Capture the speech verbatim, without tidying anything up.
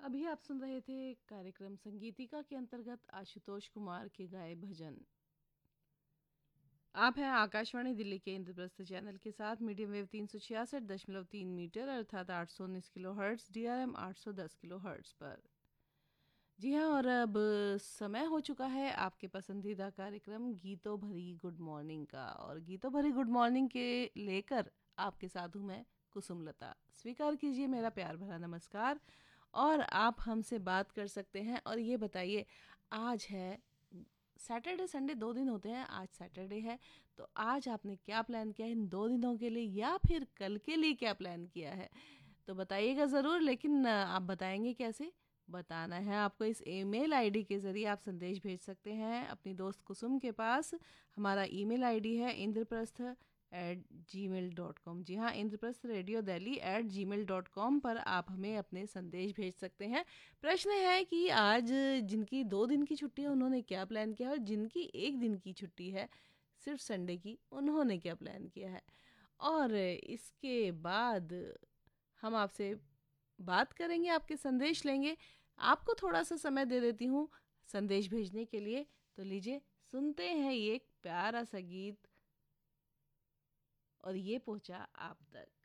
अभी आप सुन रहे थे कार्यक्रम संगीतिका के अंतर्गत आशुतोष कुमार के गाए भजन। आप हैं आकाशवाणी दिल्ली के इंद्रप्रस्थ चैनल के साथ मीडियम वेव तीन सौ छियासठ दशमलव तीन मीटर अर्थात आठ सौ उन्नीस kilo hertz D R M आठ सौ दस किलो हर्ट्स पर। जी हाँ, और अब समय हो चुका है आपके पसंदीदा कार्यक्रम गीतों भरी गुड मॉर्निंग का। और गीतों भरी गुड मॉर्निंग के लेकर आपके साथ हूँ मैं कुसुमलता। स्वीकार कीजिए मेरा प्यार भरा नमस्कार। और आप हमसे बात कर सकते हैं और ये बताइए, आज है सैटरडे संडे दो दिन होते हैं, आज सैटरडे है, तो आज आपने क्या प्लान किया है इन दो दिनों के लिए, या फिर कल के लिए क्या प्लान किया है? तो बताइएगा ज़रूर। लेकिन अ, आप बताएंगे कैसे? बताना है आपको इस ईमेल आईडी के ज़रिए। आप संदेश भेज सकते हैं अपनी दोस्त कुसुम के पास। हमारा ईमेल आईडी है इंद्रप्रस्थ एट जी मेल डॉट कॉम। जी हाँ, इंद्रप्रस्थ रेडियो दिल्ली एट जी मेल डॉट कॉम पर आप हमें अपने संदेश भेज सकते हैं। प्रश्न है कि आज जिनकी दो दिन की छुट्टी है उन्होंने क्या प्लान किया है, और जिनकी एक दिन की छुट्टी है सिर्फ संडे की, उन्होंने क्या प्लान किया है। और इसके बाद हम आपसे बात करेंगे, आपके संदेश लेंगे। आपको थोड़ा सा समय दे देती हूँ संदेश भेजने के लिए। तो लीजिए सुनते हैं ये एक प्यारा सा गीत, और ये पहुंचा आप तक।